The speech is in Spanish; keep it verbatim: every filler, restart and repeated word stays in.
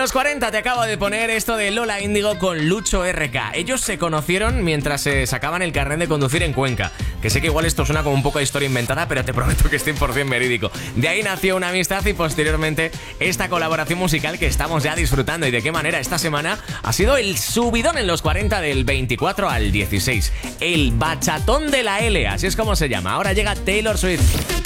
los cuarenta te acabo de poner esto de Lola Índigo con Lucho R K. Ellos se conocieron mientras se sacaban el carnet de conducir en Cuenca. Que sé que igual esto suena como un poco de historia inventada, pero te prometo que es cien por ciento verídico. De ahí nació una amistad y posteriormente esta colaboración musical que estamos ya disfrutando. Y de qué manera esta semana ha sido el subidón en los cuarenta del veinticuatro al dieciséis. El bachatón de la L, así es como se llama. Ahora llega Taylor Swift.